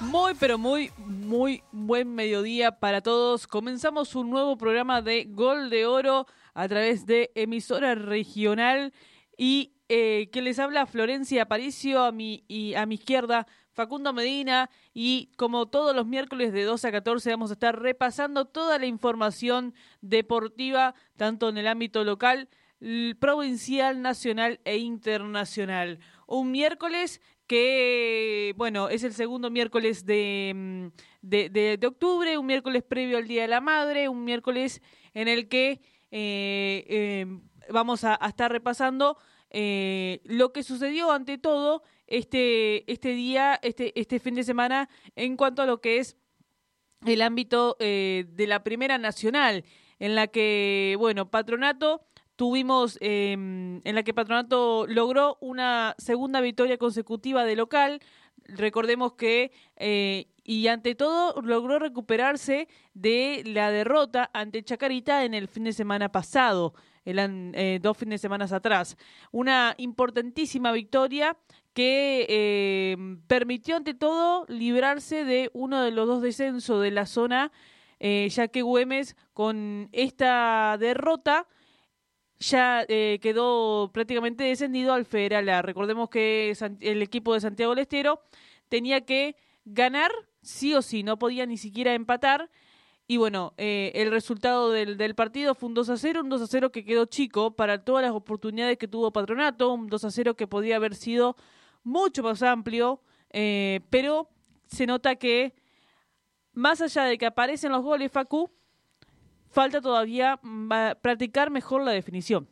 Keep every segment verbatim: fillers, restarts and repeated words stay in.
Muy, pero muy, muy buen mediodía para todos. Comenzamos un nuevo programa de Gol de Oro a través de emisora regional y eh, que les habla Florencia Aparicio, a mi, y a mi izquierda Facundo Medina, y como todos los miércoles de doce a catorce vamos a estar repasando toda la información deportiva, tanto en el ámbito local, provincial, nacional e internacional. Un miércoles que, bueno, es el segundo miércoles de, de, de, de octubre, un miércoles previo al Día de la Madre, un miércoles en el que eh, eh, vamos a, a estar repasando eh, lo que sucedió ante todo este, este día, este, este fin de semana, en cuanto a lo que es el ámbito eh, de la Primera Nacional, en la que, bueno, Patronato... Tuvimos eh, en la que Patronato logró una segunda victoria consecutiva de local. Recordemos que, eh, y ante todo, logró recuperarse de la derrota ante Chacarita en el fin de semana pasado, el, eh, dos fines de semana atrás. Una importantísima victoria que eh, permitió ante todo librarse de uno de los dos descensos de la zona, eh, ya que Güemes con esta derrota ya eh, quedó prácticamente descendido al Federal A. Recordemos que el equipo de Santiago del Estero tenía que ganar sí o sí, no podía ni siquiera empatar. Y bueno, eh, el resultado del, del partido fue un dos a cero, un dos a cero que quedó chico para todas las oportunidades que tuvo Patronato, un dos a cero que podía haber sido mucho más amplio, eh, pero se nota que más allá de que aparecen los goles, Facu, falta todavía practicar mejor la definición.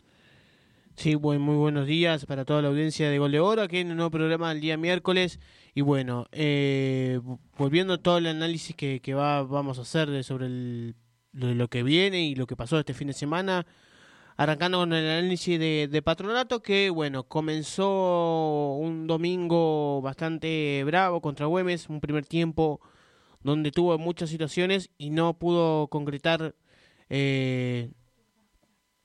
Sí, buen, muy buenos días para toda la audiencia de Gol de Oro, aquí en un nuevo programa del día miércoles. Y bueno, eh, volviendo a todo el análisis que, que va, vamos a hacer de, sobre el, lo, lo que viene y lo que pasó este fin de semana, arrancando con el análisis de, de Patronato, que bueno, comenzó un domingo bastante bravo contra Güemes, un primer tiempo donde tuvo muchas situaciones y no pudo concretar eh,